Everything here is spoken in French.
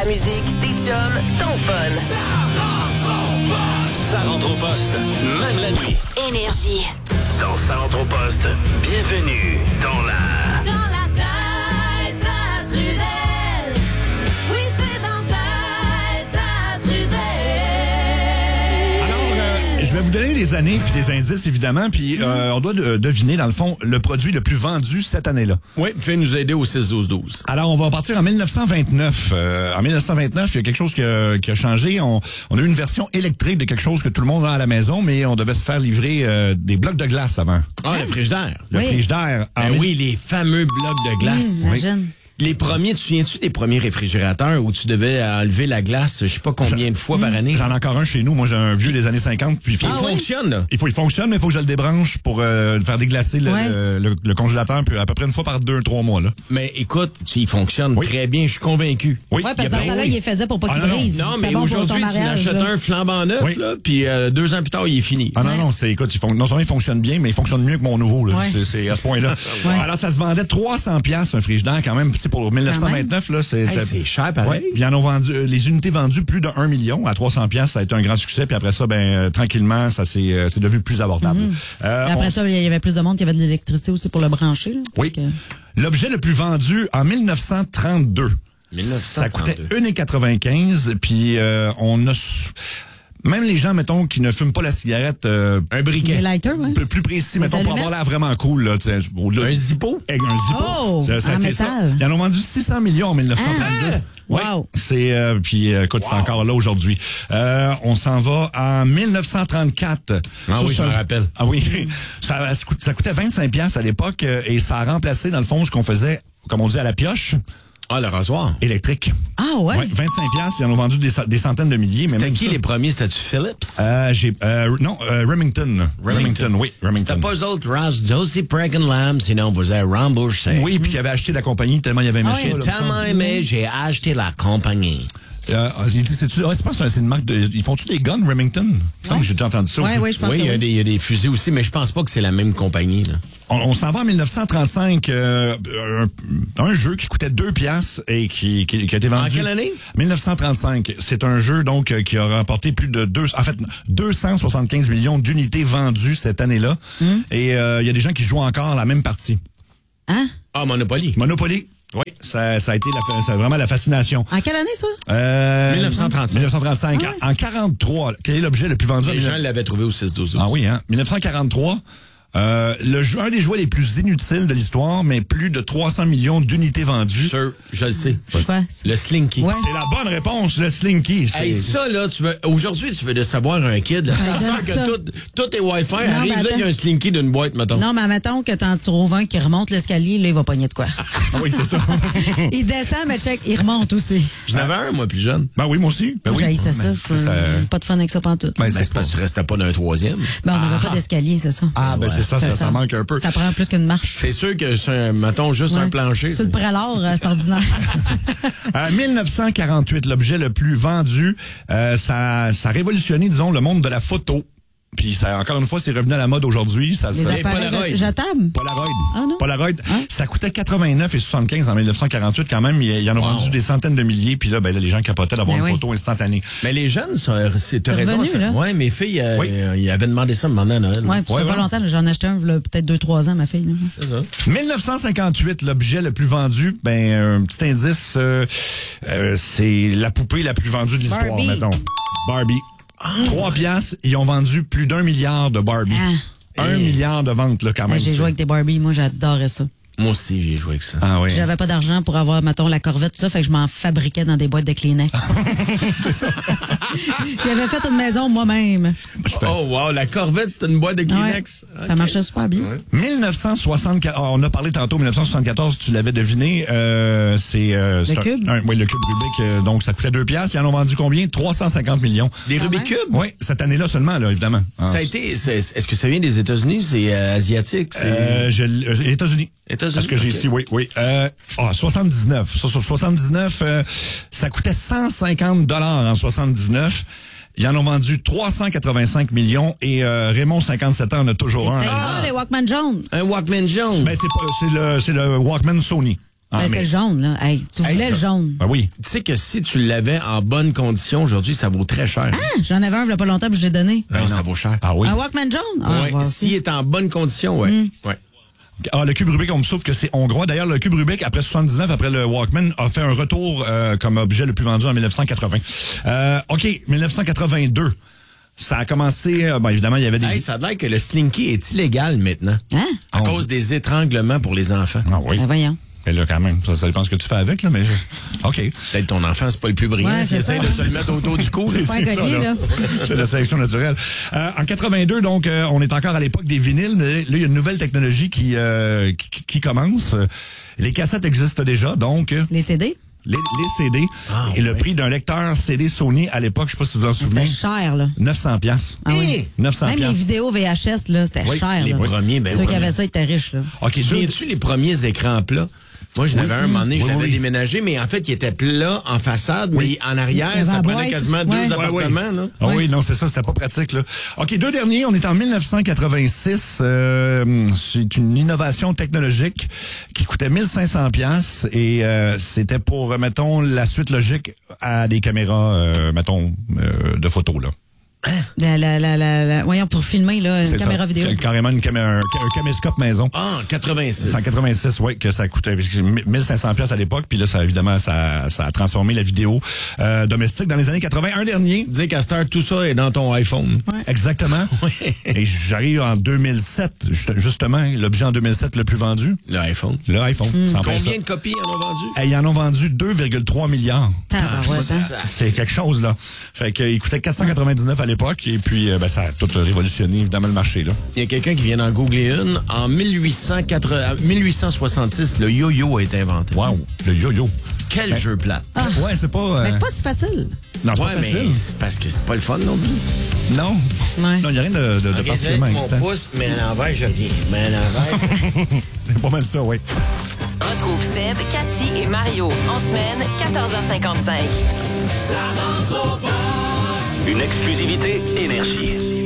musique, des chums, ton fun. Ça rentre au poste, même la nuit. Énergie. Dans Ça rentre au poste, bienvenue dans la tête à Trudel. Oui, c'est dans tête à Trudel. Alors, je vais vous donner des années puis des indices, évidemment, puis on doit deviner, dans le fond, le produit le plus vendu cette année-là. Oui, fais nous aider au 6-12-12. Alors, on va partir en 1929. En 1929, il y a quelque chose qui a changé. On a eu une version électrique de quelque chose que tout le monde a à la maison, mais on devait se faire livrer des blocs de glace avant. Ah, le frigidaire. Le frigidaire. Oui, les fameux blocs de glace. J'imagine. Les premiers, tu te souviens-tu des premiers réfrigérateurs où tu devais enlever la glace, je sais pas combien de fois par année? J'en ai encore un chez nous. Moi, j'ai un vieux des années 50. Puis Il fonctionne, là. Il fonctionne, mais il faut que je le débranche pour faire déglacer le congélateur puis à peu près une fois par 2-3 mois. Là. Mais écoute, il fonctionne très bien, je suis convaincu. Oui, Ouais, parce que dans ce temps-là, il les faisait pour pas qu'il brise. Non, C'était mais bon pour ton aujourd'hui, tu mariage, n'achètes là. un flambant neuf, Oui. là, puis 2 ans plus tard, il est fini. Ah non, écoute, non seulement il fonctionne bien, mais il fonctionne mieux que mon nouveau. Là. Ouais. C'est à ce point-là. Ouais. Alors, ça se vendait 300$ un frigidaire quand même. Pour 1929, là, C'est cher, pareil. Ouais. Puis ils en ont vendu, les unités vendues plus de 1 million à 300$, ça a été un grand succès. Puis après ça, tranquillement, ça c'est devenu plus abordable. Après ça, il y avait plus de monde qui avait de l'électricité aussi pour le brancher. Là. Oui. L'objet le plus vendu en 1932. 1932. Ça coûtait 1,95$. Puis on a... Même les gens, mettons, qui ne fument pas la cigarette... Un briquet. Les lighters, oui. Un peu plus précis, mettons, pour avoir l'air vraiment cool. Là, Un zippo? Un zippo. Oh, Ça a en été ça. métal. Ils en ont vendu 600 millions en 1932. Ouais. Wow. C'est puis écoute, c'est encore là aujourd'hui. On s'en va en 1934. Ah oui, je me rappelle. Ah oui, ça coûtait 25$ à l'époque et ça a remplacé dans le fond ce qu'on faisait, comme on dit, à la pioche. Ah, le rasoir. Électrique. Ah ouais? Ouais, 25$, ils en ont vendu des centaines de milliers. C'était qui les premiers? C'était-tu Philips? Remington. Remington, oui. Remington. C'était pas eux autres, Ross, Josie Pregan Lamb, sinon on faisait remboursé. Oui, puis il avait acheté la compagnie tellement il avait aimé ça. Là. Tellement aimé, j'ai acheté la compagnie. C'est pas c'est une marque de. Ils font-tu des guns, Remington? Il me semble que j'ai déjà entendu ça. Oui, je pense que il y a des fusils aussi, mais je pense pas que c'est la même compagnie, là. On s'en va en 1935, un jeu qui coûtait 2$ et qui a été vendu. En quelle année? 1935. C'est un jeu donc qui a remporté plus de 275 millions d'unités vendues cette année-là. Et il y a des gens qui jouent encore la même partie. Hein? Ah, Monopoly. Monopoly. Oui, ça a été vraiment la fascination. En quelle année, ça? 1935. 1935. En 43, quel est l'objet le plus vendu? Les gens l'avaient trouvé au 6-12-12. Ah oui, hein? 1943. Un des jouets les plus inutiles de l'histoire, mais plus de 300 millions d'unités vendues. Sûr, je le sais. C'est quoi? Le Slinky. Ouais. C'est la bonne réponse, le Slinky. Hey, ça, là, aujourd'hui, tu veux de savoir un kid, là. ça. Que tout est Wi-Fi. Arrive, mais là, il y a un Slinky d'une boîte, mettons. Non, mais mettons que t'en trouves un qui remonte l'escalier, là, il va pogner de quoi. Ah oui, c'est ça. Il descend, mais check, il remonte aussi. J'en avais un, moi, plus jeune. Ben oui, moi aussi. Ben oui. J'haïssais ça. ça. Pas de fun avec ça pantoute. Ben, C'est parce que tu restais pas d'un troisième. Ben, on n'avait pas d'escalier, c'est ça. Ah, ben c'est ça, ça manque un peu. Ça prend plus qu'une marche. C'est sûr que c'est, mettons, juste un plancher. Sur le prélard, c'est ordinaire. 1948, l'objet le plus vendu, ça a révolutionné, disons, le monde de la photo. Puis ça, encore une fois, c'est revenu à la mode aujourd'hui. Les appareils jetables? Polaroid. Ah non? Polaroid. Hein? Ça coûtait 89,75 en 1948 quand même. Il y en a vendu des centaines de milliers. Puis là, les gens capotaient d'avoir une photo instantanée. Mais les jeunes, t'as raison. Oui, mes filles, ils avaient demandé ça à Noël. Oui, puis ça fait pas longtemps. J'en ai acheté un, peut-être 2-3 ans, ma fille. Là. C'est ça. 1958, l'objet le plus vendu, un petit indice, c'est la poupée la plus vendue de l'histoire, Barbie. mettons. Barbie. 3$, ils ont vendu plus d'1 milliard de Barbie. 1 milliard de ventes, là, quand même. J'ai joué avec des Barbie. Moi, j'adorais ça. Moi aussi, j'ai joué avec ça. Ah oui. J'avais pas d'argent pour avoir, mettons, la Corvette, tout ça, fait que je m'en fabriquais dans des boîtes de Kleenex. C'est ça. J'avais fait une maison moi-même. Oh, wow, la Corvette, c'était une boîte de Kleenex. Ouais, ça marchait super bien. 1964, on a parlé tantôt, 1974, tu l'avais deviné, c'est... le cube? Oui, le cube Rubik, donc ça coûtait 2$. Ils en ont vendu combien? 350 millions. Des Rubik Cubes? Oui, cette année-là seulement, là, évidemment. Ça a été... Est-ce que ça vient des États-Unis? C'est asiatique? États-Unis. États-Unis. Parce que j'ai ici, oui. 79. Ça, sur 79, ça coûtait 150$ en 79. Ils en ont vendu 385 millions et Raymond, 57 ans, en a toujours un. Les Walkman jaunes. Un Walkman jaune. Ben, c'est le Walkman Sony. Ah, C'est le jaune, là. Hey, tu voulais le jaune. Ben oui. Tu sais que si tu l'avais en bonne condition aujourd'hui, ça vaut très cher. Ah, j'en avais un il y a pas longtemps, puis je l'ai donné. Non, ça vaut cher. Ah oui. Un Walkman jaune? Ah, Ouais, voilà. s'il est en bonne condition, ouais. Ouais. Ah, le cube Rubik, on me souffle que c'est hongrois. D'ailleurs, le cube Rubik, après 79, après le Walkman, a fait un retour comme objet le plus vendu en 1980. OK, 1982. Ça a commencé, évidemment, il y avait des... Hey, ça a l'air que le slinky est illégal maintenant. Hein? À cause des étranglements pour les enfants. Ah oui. Ben, voyons. Mais là, quand même, ça dépend ce que tu fais avec, là, mais... OK. Peut-être ton enfant, c'est pas le plus brillant. Ouais, s'il c'est essaie ça. de se le mettre autour du cou. C'est pas un ça, collier, là. C'est la sélection naturelle. En 82, donc, on est encore à l'époque des vinyles, mais là, il y a une nouvelle technologie qui commence. Les cassettes existent déjà, donc... Les CD? Les CD. Et le prix d'un lecteur CD Sony, à l'époque, je sais pas si vous vous en souvenez, C'était cher, là. 900 piastres. Ah oui. 900 Même les piastres. vidéos VHS, là, c'était Oui, cher, les là. premiers, ben Ceux oui. qui avaient ça, ils étaient riches, là. OK, Tu souviens-tu les premiers écrans plats? Moi, j'en avais un moment donné, je Oui, l'avais oui. déménagé, mais en fait, il était plat en façade, mais en arrière, Il y ça avait prenait la quasiment boîte. deux Ouais. appartements. Là. Ah oui, non, c'est ça, c'était pas pratique, là. OK, deux derniers, on est en 1986. C'est une innovation technologique qui coûtait 1500 piastres et c'était pour, mettons, la suite logique à des caméras, de photos, là. Voyons, pour filmer, là, une C'est caméra ça. vidéo. Carrément un caméscope maison. Ah, en 86. C'est en 86, oui, que ça coûtait 1500 piastres à l'époque. Puis là, ça, évidemment, ça a transformé la vidéo domestique dans les années 80. Un dernier. Dis qu'à cette heure, tout ça est dans ton iPhone. Exactement. Et j'arrive en 2007, justement, l'objet en 2007 le plus vendu, L'iPhone. le iPhone. C'est en plein ça. Combien de copies en ont vendu? Ils en ont vendu 2,3 milliards. Tabarouette, hein? C'est quelque chose, là. Fait qu'il coûtait 499 à l'époque, et puis ça a tout révolutionné, évidemment, le marché, là. Il y a quelqu'un qui vient d'en googler une. En 1866, le yo-yo a été inventé. Wow, le yo-yo. Quel jeu plat. Ouais, c'est pas... Mais c'est pas si facile. Non, c'est Ouais, pas mais facile. c'est parce que c'est pas le fun non plus. Non. Ouais. Non, il n'y a rien de particulièrement Mon excitant. pouce, mais à l'envers, je reviens. Mais à l'envers. C'est pas mal ça, oui. Retrouve Seb, Cathy et Mario en semaine, 14h55. Une exclusivité Énergie.